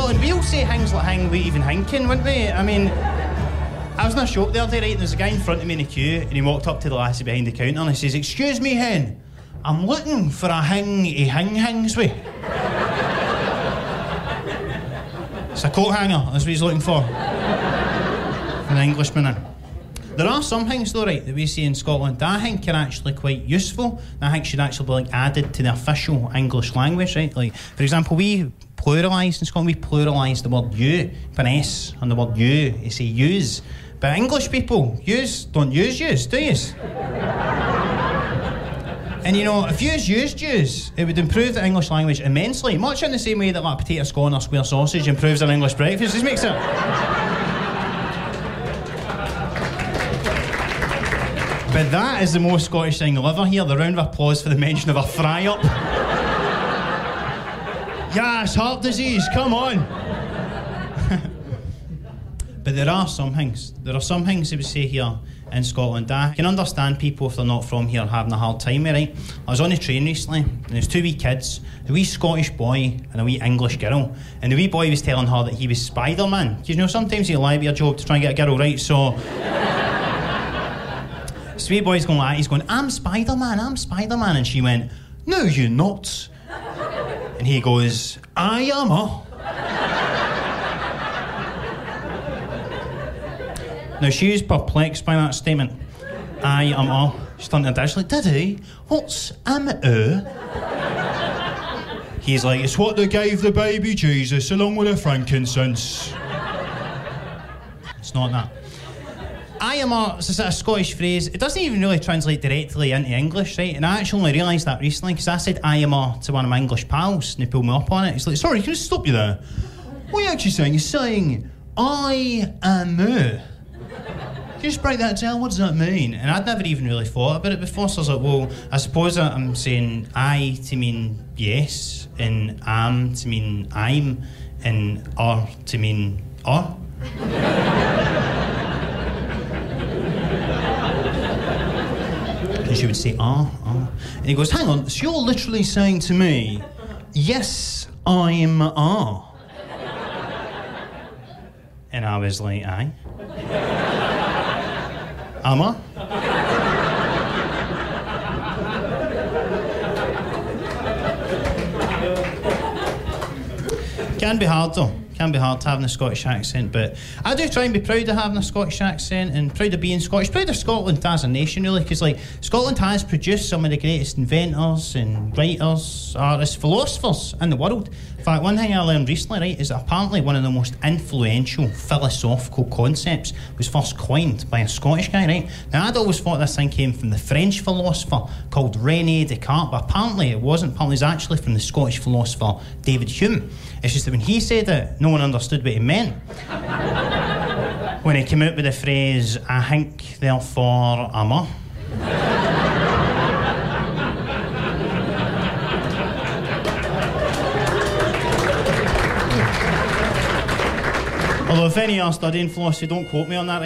Scotland, we'll say things like hang we even hinking, wouldn't we? I mean, I was in a shop the other day, right, and there's a guy in front of me in the queue, and he walked up to the lassie behind the counter and he says, "Excuse me, hen, I'm looking for a hing he hangs with." It's a coat hanger, that's what he's looking for. An Englishman in. There are some things though, right, that we see in Scotland that I think are actually quite useful, that I think should actually be like added to the official English language, right? Like, for example, we pluralise in Scotland, we pluralise the word you, put an S on the word you say use. But English people, don't use, do yous? And you know, if yous used yous, it would improve the English language immensely, much in the same way that like potato scone or square sausage improves an English breakfast. This makes it... But that is the most Scottish thing you'll ever hear, the round of applause for the mention of a fry-up. Yes, heart disease, come on. But there are some things that we say here in Scotland that I can understand people if they're not from here having a hard time with, right? I was on the train recently, and there's two wee kids, a wee Scottish boy and a wee English girl, and the wee boy was telling her that he was Spider-Man. You know, sometimes you lie with your job to try and get a girl, right? So the wee boy's going like that, he's going, I'm Spider-Man, and she went, "No, you're not." And he goes, "I am a." Now she was perplexed by that statement. "I am a." She turned to Dash like, "Diddy, what's He's like, "It's what they gave the baby Jesus along with the frankincense." It's not that. "I am a," it's a sort of Scottish phrase. It doesn't even really translate directly into English, right? And I actually only realised that recently because I said "I am a" to one of my English pals and he pulled me up on it. He's like, "Sorry, can I stop you there? What are you actually saying? You're saying I am a. Can you just break that down? What does that mean?" And I'd never even really thought about it before, so I was like, well, I suppose I'm saying I to mean yes, and am to mean I'm, and to mean . And she would say, And he goes, "Hang on, so you're literally saying to me, yes, I'm . And I was like, aye. Am I? Can be hard though. Can be hard having a Scottish accent, but I do try and be proud of having a Scottish accent and proud of being Scottish, proud of Scotland as a nation really, because like Scotland has produced some of the greatest inventors and writers, artists, philosophers in the world. In fact, one thing I learned recently, right, is that apparently one of the most influential philosophical concepts was first coined by a Scottish guy, right? Now I'd always thought this thing came from the French philosopher called René Descartes, but apparently it wasn't. Apparently it was actually from the Scottish philosopher David Hume. It's just that when he said it, no one understood what he meant. When he came out with the phrase, "I think, therefore, am I." Although if any are studying philosophy, don't quote me on that.